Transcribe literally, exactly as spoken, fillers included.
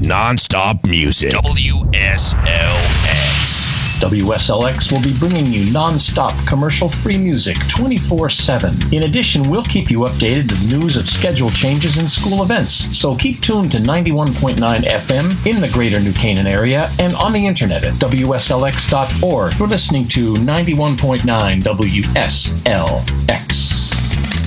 non-stop music. W S L X. W S L X will be bringing you non-stop commercial-free music twenty-four seven. In addition, we'll keep you updated with news of schedule changes and school events. So keep tuned to ninety-one point nine F M in the greater New Canaan area and on the internet at W S L X dot org. You're listening to ninety-one point nine W S L X.